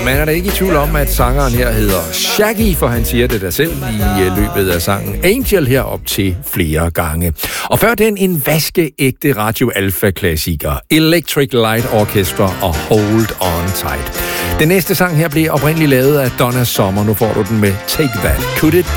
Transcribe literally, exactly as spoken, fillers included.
man er da ikke i tvivl om, at sangeren her hedder Shaggy, for han siger det der selv i løbet af sangen Angel her op til flere gange. Og før den en vaskeægte Radio Alpha-klassiker, Electric Light Orchestra og Hold On Tight. Den næste sang her blev oprindeligt lavet af Donna Summer. Nu får du den med Take That. Could It Be?